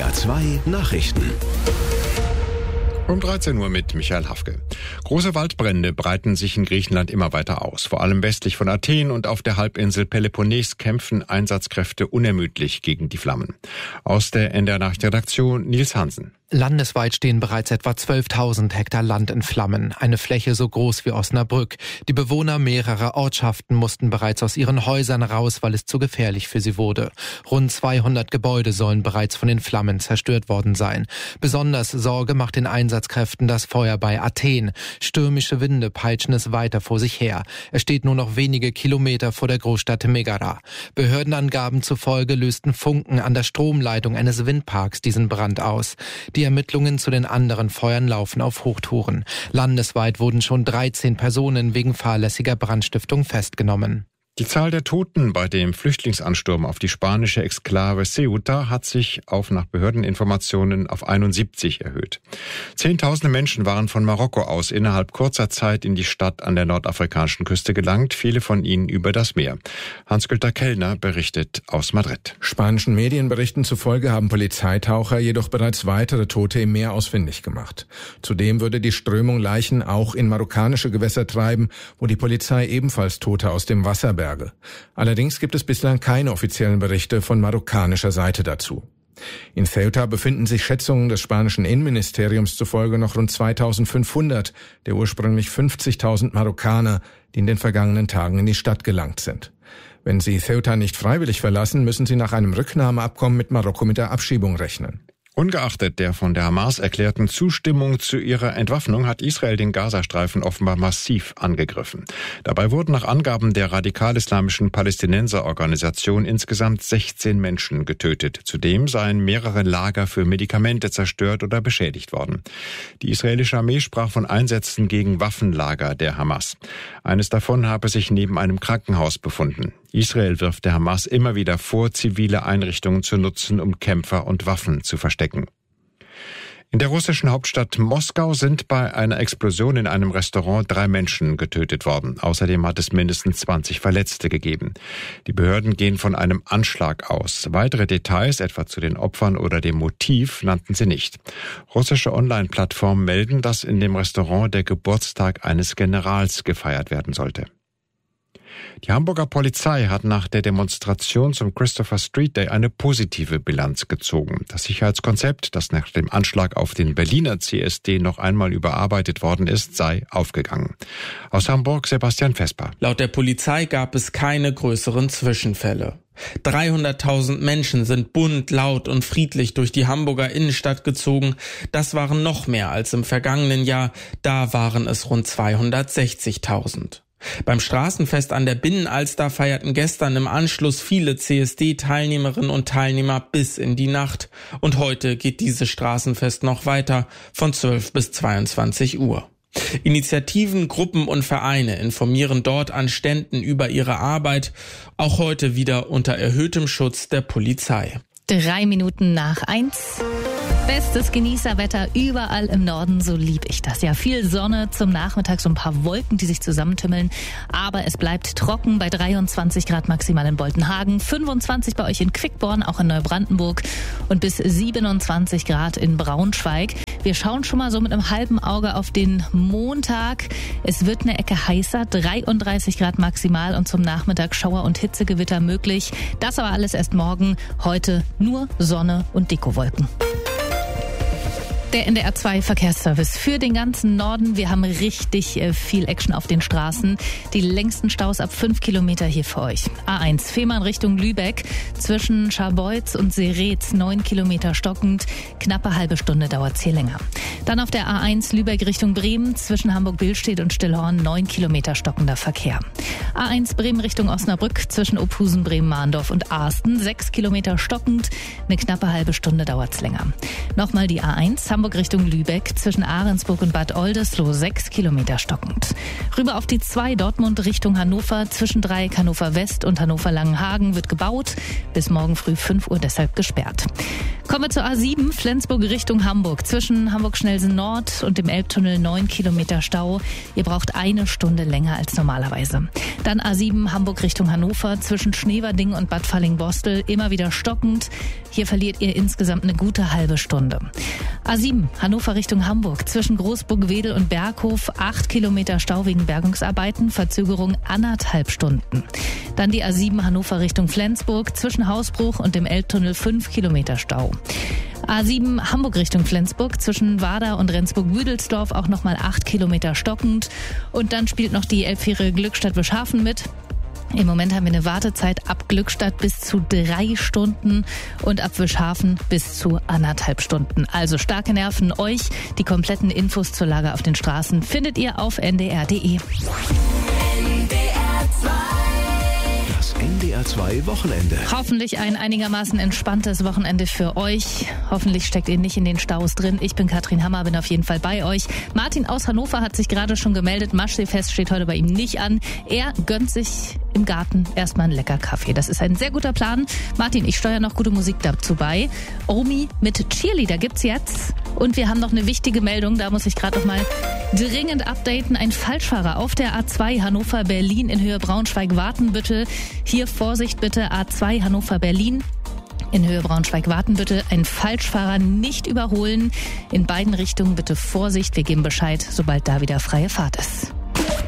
NDR 2 Nachrichten. Um 13 Uhr mit Michael Hafke. Große Waldbrände breiten sich in Griechenland immer weiter aus. Vor allem westlich von Athen und auf der Halbinsel Peloponnes kämpfen Einsatzkräfte unermüdlich gegen die Flammen. Aus der NDR Nachrichtenredaktion Nils Hansen. Landesweit stehen bereits etwa 12.000 Hektar Land in Flammen, eine Fläche so groß wie Osnabrück. Die Bewohner mehrerer Ortschaften mussten bereits aus ihren Häusern raus, weil es zu gefährlich für sie wurde. Rund 200 Gebäude sollen bereits von den Flammen zerstört worden sein. Besonders Sorge macht den Einsatzkräften das Feuer bei Athen. Stürmische Winde peitschen es weiter vor sich her. Es steht nur noch wenige Kilometer vor der Großstadt Megara. Behördenangaben zufolge lösten Funken an der Stromleitung eines Windparks diesen Brand aus. Die Ermittlungen zu den anderen Feuern laufen auf Hochtouren. Landesweit wurden schon 13 Personen wegen fahrlässiger Brandstiftung festgenommen. Die Zahl der Toten bei dem Flüchtlingsansturm auf die spanische Exklave Ceuta hat sich nach Behördeninformationen auf 71 erhöht. Zehntausende Menschen waren von Marokko aus innerhalb kurzer Zeit in die Stadt an der nordafrikanischen Küste gelangt, viele von ihnen über das Meer. Hans-Günter Kellner berichtet aus Madrid. Spanischen Medienberichten zufolge haben Polizeitaucher jedoch bereits weitere Tote im Meer ausfindig gemacht. Zudem würde die Strömung Leichen auch in marokkanische Gewässer treiben, wo die Polizei ebenfalls Tote aus dem Wasser bergt. Allerdings gibt es bislang keine offiziellen Berichte von marokkanischer Seite dazu. In Ceuta befinden sich Schätzungen des spanischen Innenministeriums zufolge noch rund 2.500 der ursprünglich 50.000 Marokkaner, die in den vergangenen Tagen in die Stadt gelangt sind. Wenn sie Ceuta nicht freiwillig verlassen, müssen sie nach einem Rücknahmeabkommen mit Marokko mit der Abschiebung rechnen. Ungeachtet der von der Hamas erklärten Zustimmung zu ihrer Entwaffnung hat Israel den Gazastreifen offenbar massiv angegriffen. Dabei wurden nach Angaben der radikal-islamischen Palästinenserorganisation insgesamt 16 Menschen getötet. Zudem seien mehrere Lager für Medikamente zerstört oder beschädigt worden. Die israelische Armee sprach von Einsätzen gegen Waffenlager der Hamas. Eines davon habe sich neben einem Krankenhaus befunden. Israel wirft der Hamas immer wieder vor, zivile Einrichtungen zu nutzen, um Kämpfer und Waffen zu verstecken. In der russischen Hauptstadt Moskau sind bei einer Explosion in einem Restaurant 3 Menschen getötet worden. Außerdem hat es mindestens 20 Verletzte gegeben. Die Behörden gehen von einem Anschlag aus. Weitere Details, etwa zu den Opfern oder dem Motiv, nannten sie nicht. Russische Online-Plattformen melden, dass in dem Restaurant der Geburtstag eines Generals gefeiert werden sollte. Die Hamburger Polizei hat nach der Demonstration zum Christopher Street Day eine positive Bilanz gezogen. Das Sicherheitskonzept, das nach dem Anschlag auf den Berliner CSD noch einmal überarbeitet worden ist, sei aufgegangen. Aus Hamburg Sebastian Vesper. Laut der Polizei gab es keine größeren Zwischenfälle. 300.000 Menschen sind bunt, laut und friedlich durch die Hamburger Innenstadt gezogen. Das waren noch mehr als im vergangenen Jahr. Da waren es rund 260.000. Beim Straßenfest an der Binnenalster feierten gestern im Anschluss viele CSD-Teilnehmerinnen und Teilnehmer bis in die Nacht. Und heute geht dieses Straßenfest noch weiter von 12 bis 22 Uhr. Initiativen, Gruppen und Vereine informieren dort an Ständen über ihre Arbeit, auch heute wieder unter erhöhtem Schutz der Polizei. 3 Minuten nach 1. Bestes Genießerwetter überall im Norden, so lieb ich das. Ja, viel Sonne zum Nachmittag, so ein paar Wolken, die sich zusammentümmeln. Aber es bleibt trocken bei 23 Grad maximal in Boltenhagen, 25 bei euch in Quickborn, auch in Neubrandenburg und bis 27 Grad in Braunschweig. Wir schauen schon mal so mit einem halben Auge auf den Montag. Es wird eine Ecke heißer, 33 Grad maximal und zum Nachmittag Schauer und Hitzegewitter möglich. Das aber alles erst morgen. Heute nur Sonne und Dekowolken. Der NDR 2 Verkehrsservice für den ganzen Norden. Wir haben richtig viel Action auf den Straßen. Die längsten Staus ab 5 Kilometer hier für euch. A1 Fehmarn Richtung Lübeck. Zwischen Scharbeutz und Seretz 9 Kilometer stockend. Knappe halbe Stunde dauert es hier länger. Dann auf der A1 Lübeck Richtung Bremen. Zwischen Hamburg-Billstedt und Stillhorn 9 Kilometer stockender Verkehr. A1 Bremen Richtung Osnabrück. Zwischen Ophusen, Bremen-Mahndorf und Aarsten 6 Kilometer stockend. Eine knappe halbe Stunde dauert es länger. Nochmal die A1 Hamburg Hamburg Richtung Lübeck zwischen Ahrensburg und Bad Oldesloe 6 Kilometer stockend. Rüber auf die 2 Dortmund Richtung Hannover zwischen Dreieck Hannover West und Hannover Langenhagen wird gebaut. Bis morgen früh 5 Uhr deshalb gesperrt. Kommen wir zur A7 Flensburg Richtung Hamburg. Zwischen Hamburg-Schnellsen Nord und dem Elbtunnel 9 Kilometer Stau. Ihr braucht 1 Stunde länger als normalerweise. Dann A7 Hamburg Richtung Hannover zwischen Schneverding und Bad Falling-Bostel immer wieder stockend. Hier verliert ihr insgesamt eine gute halbe Stunde. A7 Hannover Richtung Hamburg zwischen Großburg-Wedel und Berghof 8 Kilometer Stau wegen Bergungsarbeiten, Verzögerung 1,5 Stunden. Dann die A7 Hannover Richtung Flensburg zwischen Hausbruch und dem Elbtunnel 5 Kilometer Stau. A7 Hamburg Richtung Flensburg zwischen Wader und Rendsburg-Büdelsdorf auch nochmal 8 Kilometer stockend. Und dann spielt noch die Elbfähre Glückstadt-Wischhafen mit. Im Moment haben wir eine Wartezeit ab Glückstadt bis zu 3 Stunden und ab Wischhafen bis zu 1,5 Stunden. Also starke Nerven euch. Die kompletten Infos zur Lage auf den Straßen findet ihr auf ndr.de. NDR 2 Wochenende. Hoffentlich ein einigermaßen entspanntes Wochenende für euch. Hoffentlich steckt ihr nicht in den Staus drin. Ich bin Katrin Hammer, bin auf jeden Fall bei euch. Martin aus Hannover hat sich gerade schon gemeldet. Maschseefest steht heute bei ihm nicht an. Er gönnt sich im Garten erstmal einen lecker Kaffee. Das ist ein sehr guter Plan. Martin, ich steuere noch gute Musik dazu bei. Omi mit Cheerleader gibt's jetzt. Und wir haben noch eine wichtige Meldung. Da muss ich gerade noch mal dringend updaten. Ein Falschfahrer auf der A2 Hannover-Berlin in Höhe Braunschweig-Watenbüttel. Hier Vorsicht bitte, A2 Hannover-Berlin. In Höhe Braunschweig-Watenbüttel ein Falschfahrer nicht überholen. In beiden Richtungen bitte Vorsicht. Wir geben Bescheid, sobald da wieder freie Fahrt ist.